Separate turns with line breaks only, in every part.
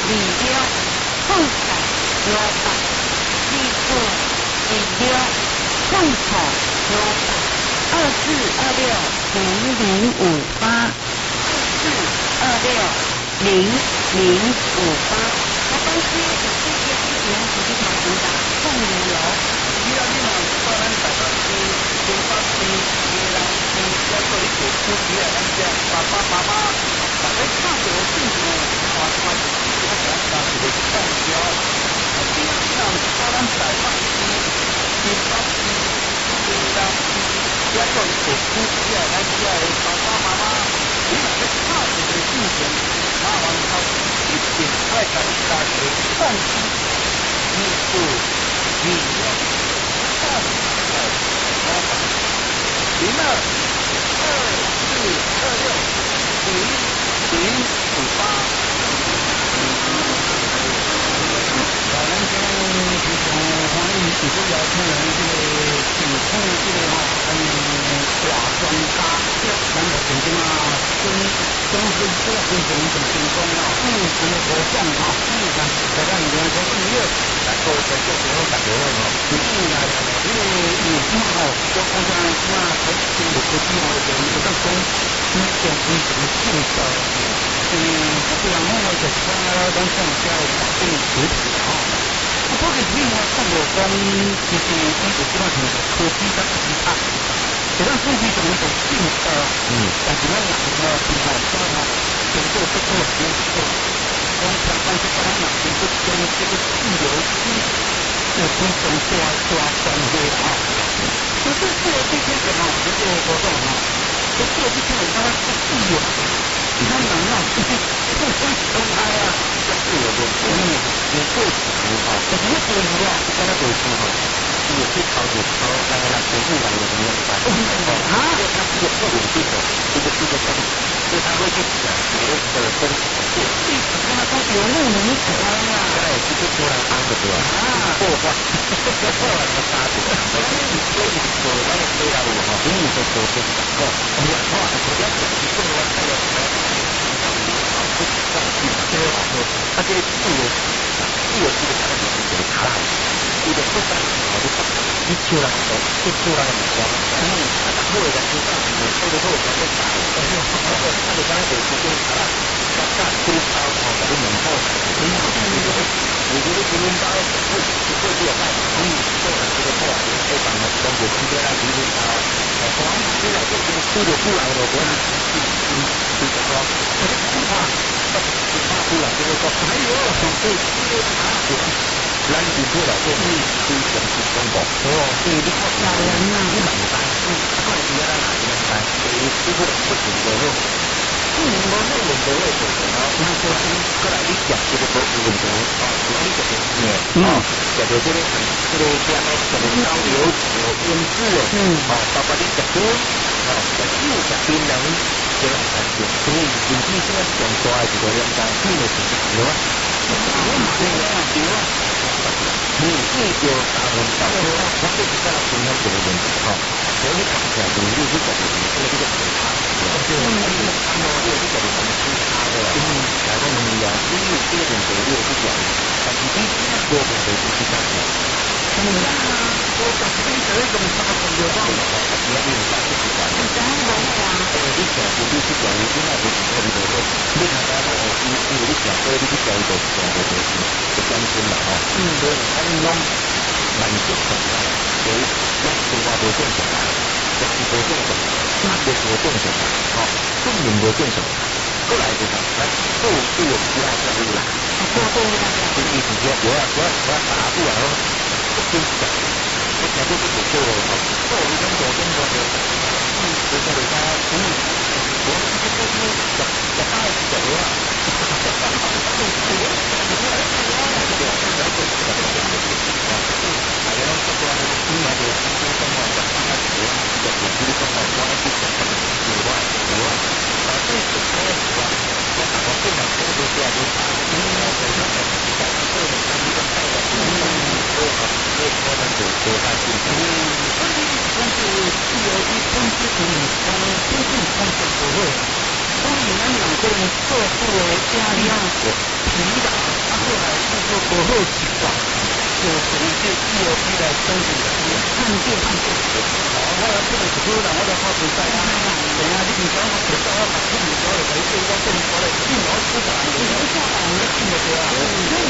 26放彩标榜2426放彩标榜2426005824260058。我公司有这些事情实际上回答送理由。
只要你若到咱台北市新北市宜兰市，要做一个出去啊，咱只爸爸妈妈，大家看到政府花花钱，这个咱是个放销。只要你若到咱台北市新北市宜兰市，要做一个出去啊，咱只爸爸妈妈，你若要看到这个事情，麻烦他一定爱甲你家己放弃，你不你要。
所以咱两个人做出了家里样疲劳。
后来就是不好习惯，就是一些EOP来升级的，
看见看见，
我来这个是好人，我来靠比赛啊，对啊，你唔讲我比赛，我把自己搞来比赛，我跟你讲嘞，你我输不来的，我下来我进的对啊，所以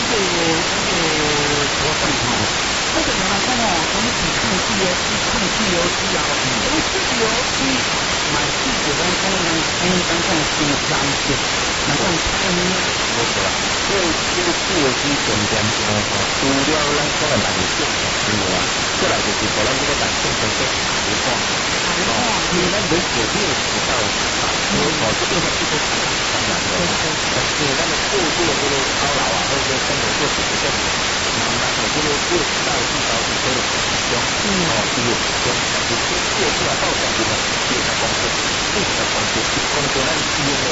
我上场。这个人来讲哦，总体抗气流机啊，从气流机买气流的功能，当讲新产品，能够参与，没错啦。所以这个气流机重点是哦，除了咱讲的冷静之外啊，再来就是把咱这个冷静成个排放，因为咱人有没有知道啊？这个是一个当然的，但是咱的过度的这个操劳啊，或者说生活作息不正常。这个越到细胞里头的集中，就越集中，但是越出来到上面呢，40公斤，40公斤，1公斤咱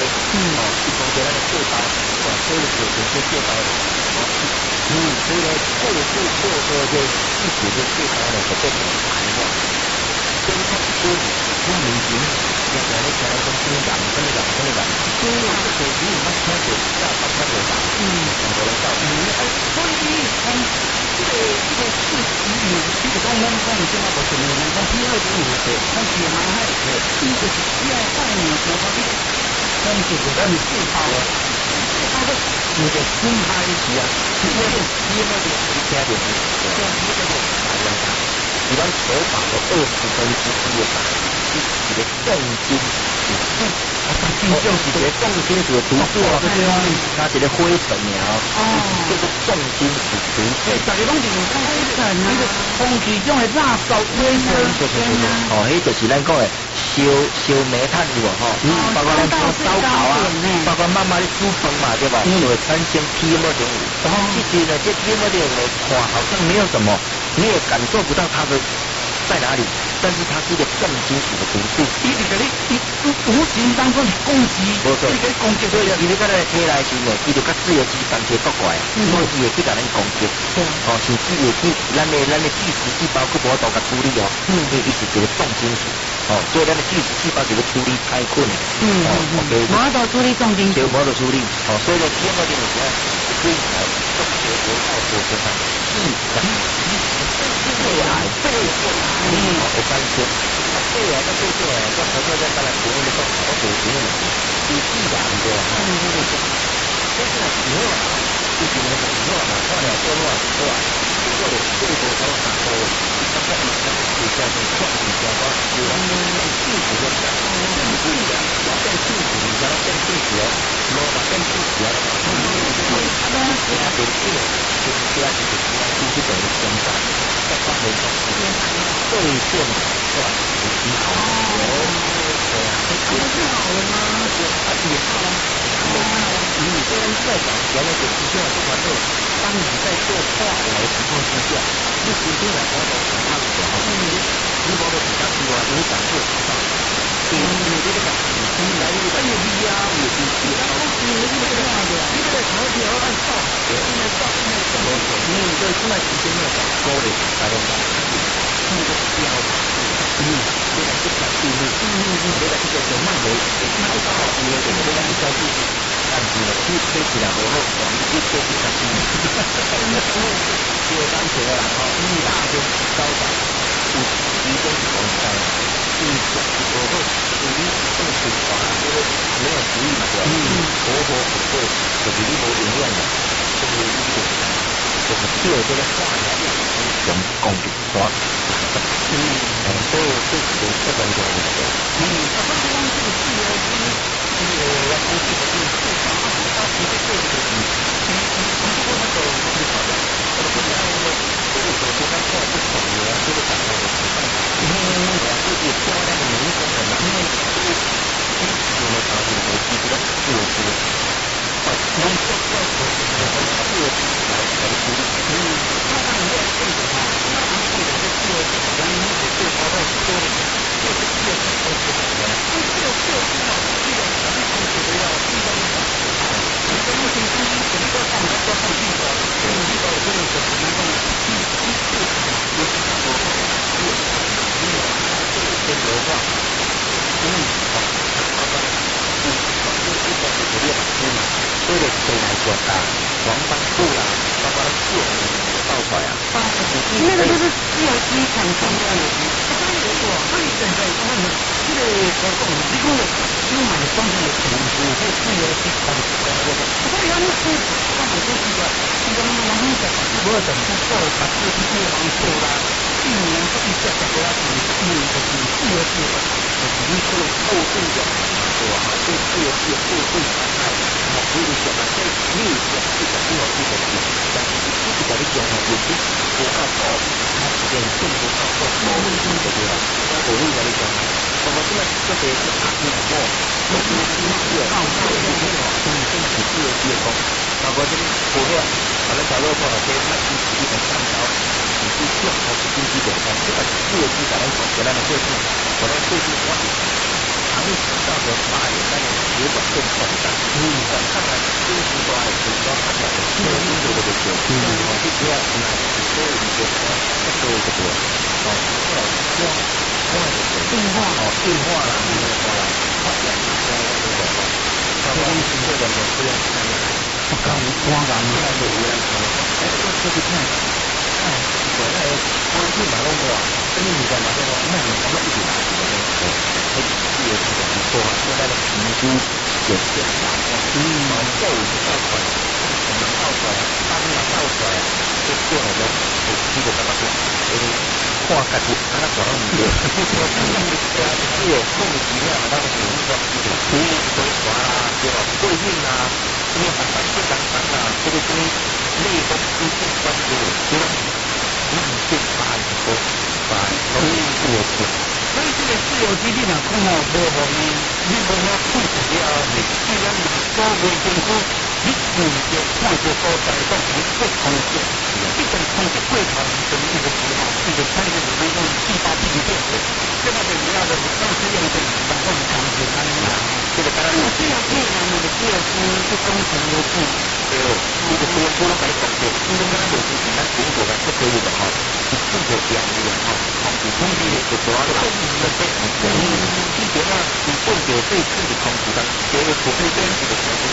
DNA，1公斤咱的细胞，所以就成这细胞的，所以呢，过度过多的一组的细胞呢，就变成排化，跟它说不明显，要不然你看那种生长，所以这个你们看着下巴看着大，很多人到，所以这个事实有，这个讲咱讲现在不是呢，咱第二点有的，咱血麻害的，第一个是第二代呢，什么的，咱就是咱的细胞啊，细胞的有个心态是啊，第二个第二个是家庭的，第二个大家讲，一般头发的1/20的是一个重金属。就是一个重金属的毒素啊，它一个灰尘啊，叫做重金属毒素。大家拢是有灰尘啊，那个空气中的垃圾灰尘，迄就是咱讲的烧煤炭有无吼？包括咱烧烤啊，包括慢慢的煮饭嘛，对吧？就会产生 PM2.5。其实呢，这 PM2.5看好像没有什么，你也感受不到它的在哪里。但是它是一个重金属的毒素，伊就给你无形当中是攻击，没错，你给攻击，所以伊咧个咧起来时呢，伊就甲自由基相接过来，所以伊会去甲咱攻击，甚至会去咱的巨噬细胞佫无法度甲处理哦，伊是一个重金属，所以咱的巨噬细胞就要处理太困难，无法度处理重金属，无法度处理，所以呢，PM2.5是对中学国到国身上，肺癌，会产生。肺癌到最后啊，我头先在刚才前面的讲，我做前面是自然的，但是呢，以后啊，就是那个以后啊，化疗做多少多啊，做的最多超过3个月，大概就叫做创体消化，有啊，幸福的感，幸福的，要变幸福，你知道变幸福哦，没有变幸福啊，其他别的，其他就是等于生长。在发霉中，对症是吧？已经好了，对啊，它不是好了吗？它也好了，你虽然在讲原来的出现了这款肉，当你在做化疗的情况之下，你首先来讲到其他的时候，你包括其他地方影响做其他，对，你这个你来这个有利啊，有利息，然后你这个化疗，你这个长期要按照，对，出来时间要讲高的，大家讲，那个标，这个是讲定律，这个是叫慢流，慢到你的这个消息，但是呢，你吹起来过后，你吹起来是，就当时了哈，大就高涨，一公里公差，过后，你这个水滑，这个没有注意到，活不对，就是你没营养的，就是一个。就是做这个化疗用工具刷，所以这是这种东西。他说这东西是有要工具的因素，他其实这个是，不过那个是好的，不然这个手机它做不同的，这个感觉的情况，自己漂亮的民工人，因为这个有了长期的基础的自由基础。能做到自由基础来处理，他让你要这个哈，他拿这个是自由基础，然后你得对他到说的，就是自由基础的，这个自由基础这个咱们同学的要地方的，你跟目前中医怎么都上地方，地方这个是什么呢？有很多跟流化，所以对来说啊， 黄斑部啦，包括它血爆出来啊。
那个就是自由基产生的，所以现在我们这个提供的购买的东西的产品是自由基产生的，所以我们是我们就是说，这个我们在我等不够，把这个往后啦，去年这一下子我要讲去年的自由基的，就是说后度的，对吧？对自由基的后度伤害，所以讲啊，在历史是讲自由基的，但是自己在你讲呢，也是不靠谱，它是变更不靠谱，多问题的对吧？那我另外来讲，我们现在这边是打不过，我们是自由基的，跟自由基的讲，包括这个股票，可能假如说可以卖出一个3刀，你是正好是经济点上，这个自由基在咱讲简单的会计，我们会计管理。常理到的8年3年血管更扩大，但看来经济多还是说它的自由基的这个就主要是所有一些这个这个进化啦，发展包括这个我这样看的，刚光然看的无人说，这是看，我那光是马路过，跟你在马路过，那你他妈一直拿起的那个，自由基的不错啊，现在的评估有限大，然后够是爆出来，我们爆出来，大部分爆出来，就过了的，基本上看家己安那讲唔对，是有共识量的，那个是说，除以规划啦，对吧？对应啦，什么反正啦，这个是内部资讯关注，对吧？1.8多，所以自由基，所以这个自由基你若看哦，无互你无法控制了，既然你所谓政府，你自己看着所在讲你不控制，这种控制过程是一个时候，一个产生的那种地方病变，这个是主要的，当时用的反正控制它啦，这个当然自由基呢，你的自由基是工程的事，对哦，这个自由基来讲的，因为刚刚就是简单苹果的不可以的哈。这个两年哈，你空气就主要是被基本上你混酒对自己空气的，结果不会跟这个空气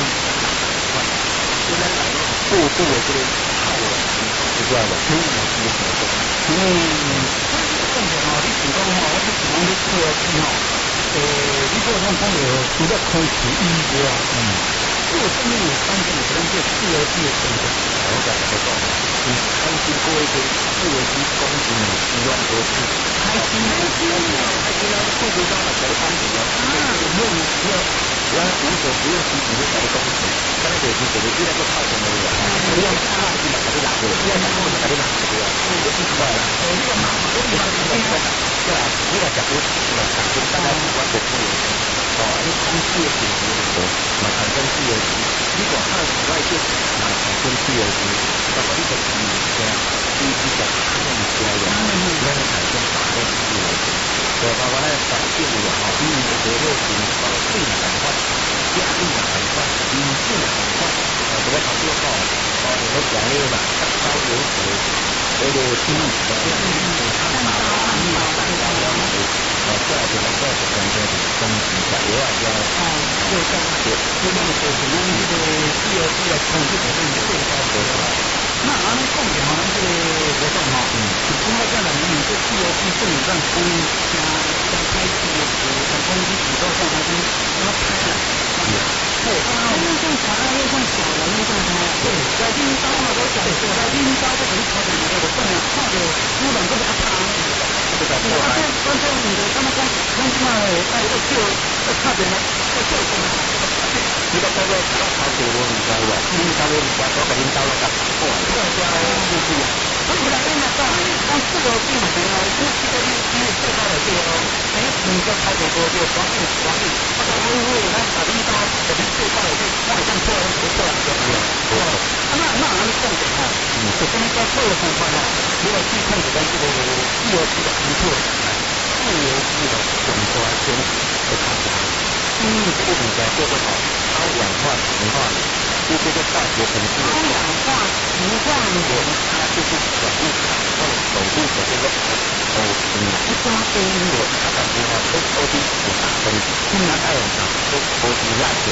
现在来过度的这个耗了，你知道吧？所以呢，这个什么所以这个重点哦，你主动哈，我是喜欢你自由基哈，你做上朋友除了空气以外，这个上面有3种可能是自由基的成分，我讲的说。你开心过一些自由基攻击你希望多次，开心了，裤子上的小的斑点了，不用不要无所不用其极的小的攻击，刚才就是手机那个套筒而已啊，不用看到自己把它拿过来，不要想后面把它拿过来，这个意思了，这个马上就要对吧？这个假如打跟大家喜欢的自由基，你空气的品质很多，产生自由基，如果它的紫外线产生自由基。那么一个对啊，第一个更加的，让你产生大量的自由基，对，包括那个环境也好，热情，包括对的感官，压力的感官，理性的感官，这个好多好，你们讲那个嘛，高油脂，这个精力，这样它打发你打蛋糕了，这样子能够很多的攻击在额外加又这样子，就那个什么那个自由基的空气里面最高的。那按共享这个活动哈，通过这样的你这自由基基本上从开自由基，从公司主导上来跟他开了，对，因为像茶叶像小人那种哈，对，在冰刀嘛都讲说，在冰刀都很好的那个分量，靠着基本都比较长，对吧？对啊，关键你的他们讲，他们那个就靠着呢，就什么。你个包括炒多罗你知道吧？炒多罗你知道，我给你炒了个，这个就是呀。我本来跟他讲，我自由基嘛，我这个最高的这个，你就炒多多就黄金，他说那把领导给你最高的就我讲错了，不错了，对不对？那俺们讲的哈，就跟你讲错的部分哈，如果去控制跟这个自由基的不错，自由基的总端跟的差价。这个比较做得好，超氧化石化的，就这个化学成分。超氧化石化的，它就是守护它，守护的这个不抓飞我它感觉它都是有打分，它太阳它都不烂的。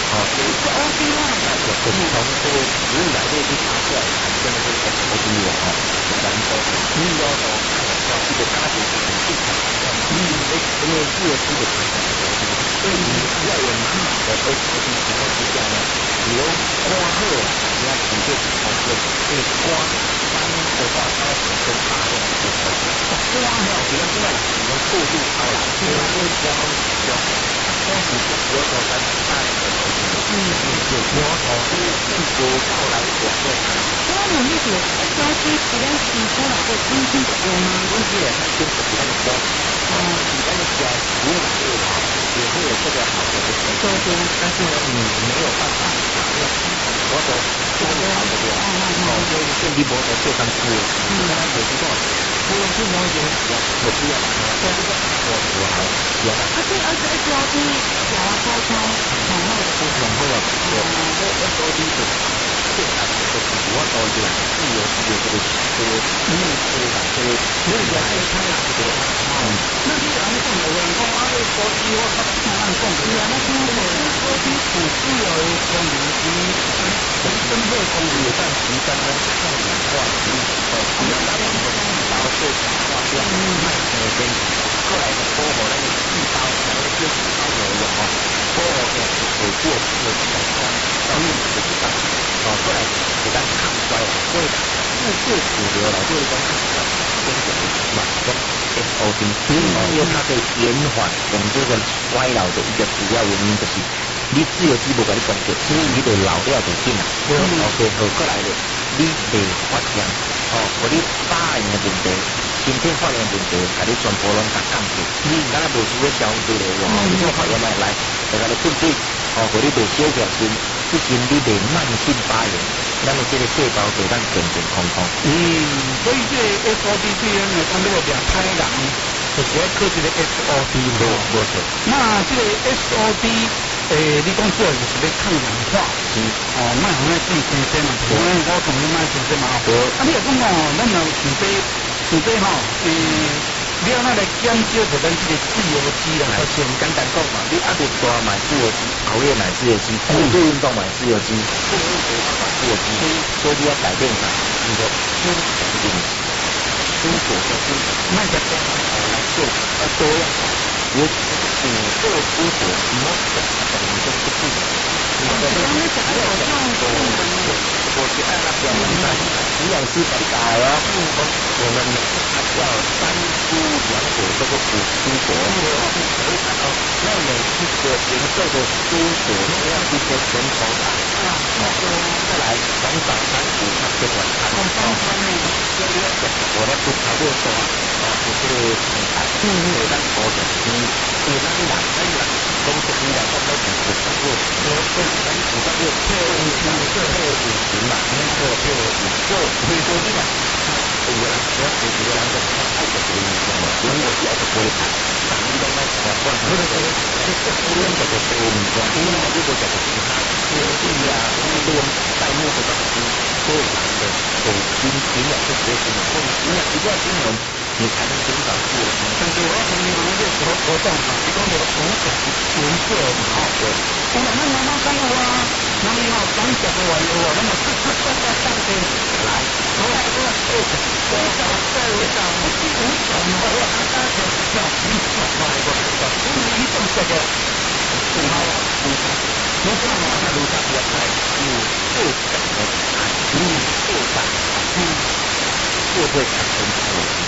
哦，这是 OD 啊，就是从这个植物来这去查出来产生的这个 OD 哦，然后这个它就是很正常的，因为自由基的产生的 OD，所以你要有满满的 OD 情况之下呢，比如光后啊，你要直接去操作，因为光单的话它要产生大量的 OD，光呢，比如说我们过度操劳，因为光光是有所产生大量的 OD。就光是多后来广告
我问你是手机质量提出来的天气的光吗？
天气的它跟其他的光，你那个小植物来的话，也会有这个好的收缩，但是呢，你没有办法把那个我所光好的掉，就是电力膜的就当出了，刚刚有时候出了这么一点光，我需要把它我好有了。
这SOD 有啊，高超，然后
然后啊，SOD 是最大的一个主要高点，自由基的这个所以讲它这个
那你按讲有人讲啊，SOD 我较不按讲，是啊，那听我SOD 是自由的功能是
深厚功能也占其三呢，抗氧化能力主要达到细胞对氧化量慢的跟后来的包括那个细胞那个细胞有包括的水过的感光到你的地方后来给它抗衰老，所以最主流来就是讲跟马跟 SOD，因为它可以延缓我们这个衰老的一个主要原因就是你自由基无甲你讲过，你的老了就紧啦。OK， 好过来了，你袂发现和你发炎的问题、身体发炎的问题，甲你全部拢甲降去。敢若无需要消除的话，你做发炎来，就甲你困对，和你袂小条筋，以前你袂慢性发炎，咱的这个细胞就咱健健康康。
所以这 SOD 对咱来讲，如果讲太人，就是要靠这个 SOD
没错。
那这个 SOD。你讲主要就是要抗氧化，卖互咱自己先生嘛，因为我同你卖先生嘛，你若讲咱若想要你要那来减少就咱这个自由基啦，
先简单讲嘛，你阿得多买自由基，熬夜买自由基，过度运动买自由基，不能合法买自由基，所以你要改变啥？你的生活饮食，生活的生活，卖的多来做多样化。我做出所什么的等于都不对。我是按照表扬的营养师来改哦。我们要三蔬两果，这个五蔬果。要每一个颜色的蔬果都要一个拳头大。再来从早餐、午餐跟晚餐。我的煮茶六手就是很大，给咱多的，给咱两都是应该都是50个，咱50个配50嘛，就可以说这个，我50个人的爱的不一样嘛，因为我是爱的不一样，咱们应该讲话，不是说不论这个是我们讲，因为我这个讲的其他，对呀，这个带木的东西，所有的营养是学习的，营养一定要均衡。你才能减少自由基。
但是我要从你们这时候活动嘛，提供有红色、颜色好的。我们那妈讲有啊，哪里好讲讲不完有啊，那么上天来，我来我在我讲不是无穷的，我大家就要你讲来我讲，你懂这个？很好啊，你看嘛，那路上也来有各种的菜，各大，就会产生